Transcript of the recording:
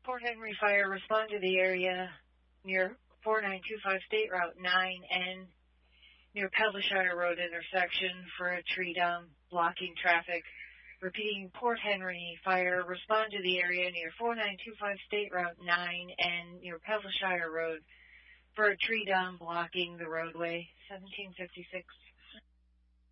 Port Henry Fire, respond to the area near 4925 State Route 9N near Pelishire Road intersection for a tree down blocking traffic. Repeating, Port Henry Fire, respond to the area near 4925 State Route 9N near Pelishire Road for a tree down blocking the roadway. 1756.